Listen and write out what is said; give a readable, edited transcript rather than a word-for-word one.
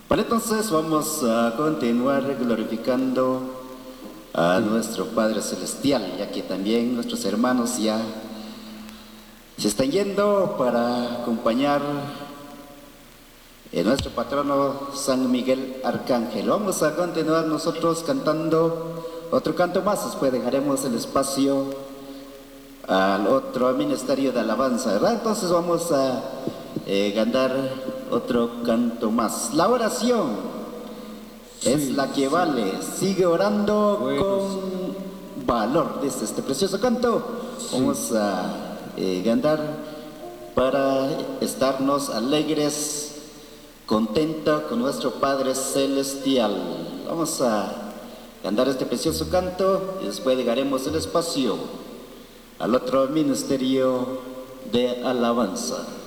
Bueno, entonces vamos a continuar glorificando a nuestro Padre Celestial, ya que también nuestros hermanos ya se están yendo para acompañar a nuestro patrono San Miguel Arcángel. Vamos a continuar nosotros cantando otro canto más, después dejaremos el espacio al otro ministerio de alabanza, ¿verdad? Entonces vamos a cantar otro canto más. La oración es la que vale. Sigue orando con valor. Desde este precioso canto vamos a cantar para estarnos alegres, contentos con nuestro Padre Celestial. Vamos a cantar este precioso canto y después dejaremos el espacio al otro ministerio de alabanza.